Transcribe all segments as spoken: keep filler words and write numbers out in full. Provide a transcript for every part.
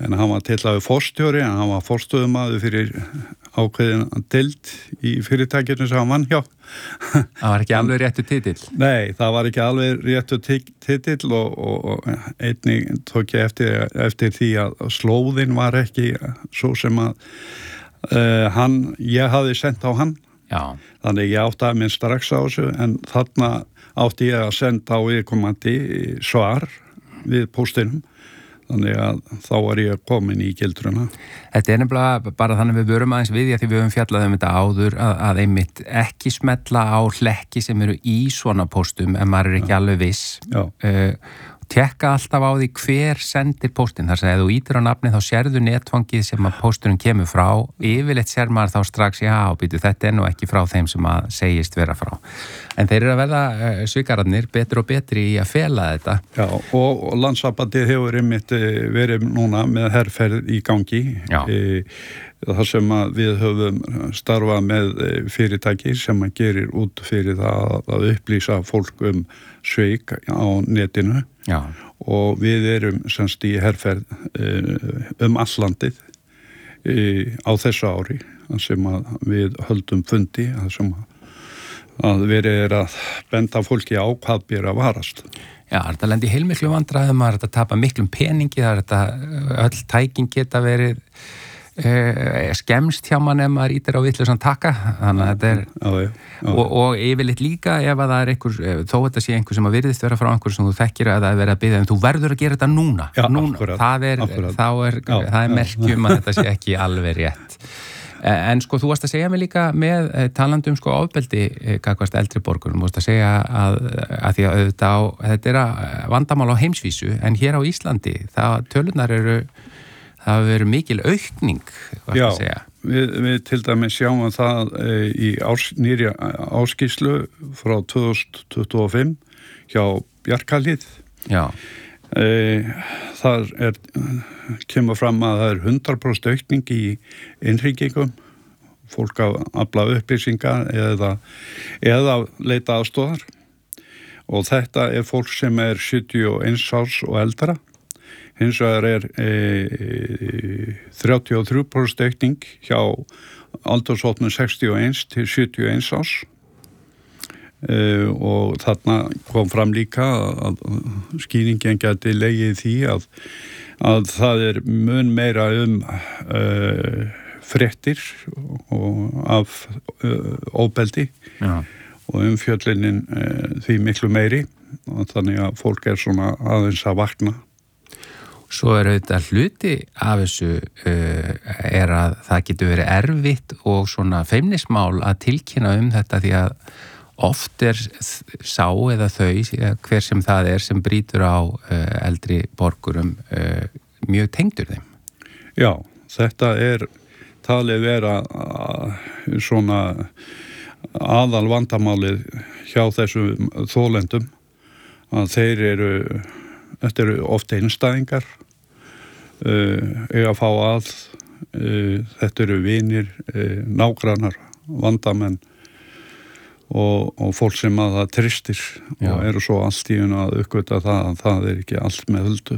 en hann var tillaður forstjóri, en hann var forstöðumaður fyrir ákveðin deild í fyrirtækinu sem hann vann hjá. Það var ekki alveg réttu titill? Nei, það var ekki alveg réttu titill og, og, og einnig tók ég eftir, eftir því að slóðin var ekki svo sem að uh, hann, ég hafði sendt á hann. Já. Þannig ég áttaði minn strax á þessu, en þarna átti ég að senda á viðkomandi svar við póstinum. Þannig að þá var ég komin í gildruna. Þetta er nefnilega bara þannig við vörum aðeins við, því við höfum fjallað um þetta áður, að, að einmitt ekki smetla á hlekki sem eru í svona póstum en maður er ekki ja. alveg viss. Já. Uh, tekka alltaf á því hver sendir póstinn. Þar sem ef þú ítir á nafni þá sérðu netfangið sem að pósturinn kemur frá. Yfirleitt sér maður þá strax, já, býtu, þetta er nú ekki frá þeim sem að segist vera frá. En þeir eru að verða uh, svikararnir betur og betri í að fela þetta. Já, og, og Landssambandið hefur einmitt verið núna með herferð í gangi. Já. E, það sem að við höfum starfað með fyrirtæki sem að gerir út fyrir það að upplýsa fólk um sveik á netinu. Já. Og við erum semst í herferð um allandið á þessu ári sem að við höldum fundi sem að verið er að benda fólki á hvað ber að varast. Já, þetta lendi heilmiklu vandræðum, maður er þetta að tapa miklum peningi, það er þetta öll tæking geta verið Uh, skemst hjá mann ef maður ítir á vitlausan taka, þannig að þetta er já, já, já. Og, og yfirleitt líka ef að það er einhver, þó þetta sé einhver sem að virðist vera frá einhver sem þú þekkir að það er verið að biðja en þú verður að gera þetta núna, já, núna. Akkurat, það er, akkurat. Þá er, já, það er merkjum að þetta sé ekki alveg rétt. En sko þú varst að segja mig líka með talandi um sko ofbeldi gagnvart eldri borgurum, þú varst að segja að, að því að auðvitað á, þetta er að vandamál á heimsvísu, en hér á Íslandi það tölunar eru það hefur verið mikil aukning, hvað Já, að segja. Við, við til dæmis sjáum það e, í ás, nýri áskýrslu frá tvö þúsund tuttugu og fimm hjá Bjarkarhlíð. Já. E, þar er, kemur fram að það er hundrað prósent aukning í innhringingum, fólk að afla upplýsingar eða, eða leita aðstoðar. Og þetta er fólk sem er sjötíu og eins árs og eldra. Hins vegar er e, e, þrjátíu og þrjú prósent aukning hjá aldurshópnum sextíu og eins til sjötíu og eins árs e, og þarna kom fram líka að, að skýringin geti legið því að, að það er mun meira um e, fréttir og af e, ofbeldi Já. Og umfjöllunin e, því miklu meiri og þannig að fólk er svona aðeins að vakna. Svo er auðvitað hluti af þessu uh, er að það getur verið erfitt og svona feimnismál að tilkynna um þetta því að oft er sá eða þau, hver sem það er sem brýtur á uh, eldri borgurum uh, mjög tengdur þeim. Já, þetta er talið vera uh, svona aðal vandamálið hjá þessum þólendum að þeir eru, þetta eru oft einstæðingar Uh, eiga að fá að uh, þetta eru vinir, uh, nágrannar, vandamenn og, og fólk sem að það tristir Já. Og eru svo allt í hún að uppgöta það að það er ekki allt með höldu.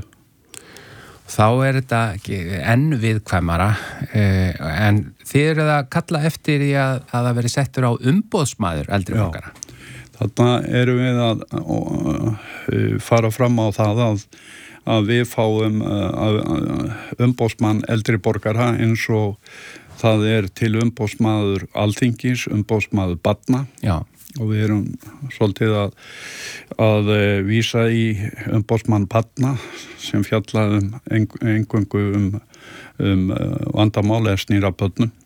Þá er þetta enn viðkvæmara uh, en þið eru að kalla eftir því að, að það veri settur á umboðsmaður eldri borgara. Þarna erum við að uh, fara fram á það að að við fáum umboðsmann eldri borgara eins og það er til umboðsmaður alþingis, umboðsmaður barna Já. Og við erum svolítið að, að vísa í umboðsmann barna sem fjalla um eingöngu um, um vandamál eða snýra börnum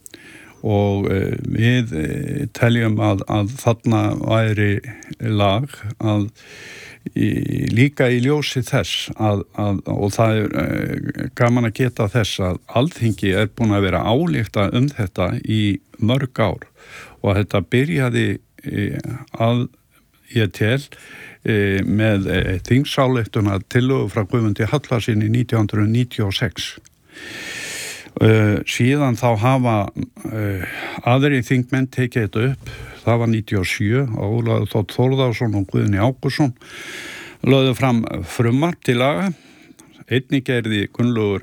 og við teljum að, að þarna væri lag að Í, líka í ljósi þess að, að, og það er e, gaman að geta þess að Alþingi er búin að vera álykta um þetta í mörg ár og að þetta byrjaði e, að ég tel e, með e, þingsályktuna tillögu frá Guðmundi Hallvarðssyni nítján hundruð níutíu og sex. E, síðan þá hafa e, aðri þingmenn tekið þetta upp. Það var níutíu og sjö og Ólafur Þór Þórðarson og Guðni Ágústsson lögðu fram frumvarp til laga. Einnig gerði Gunnlaugur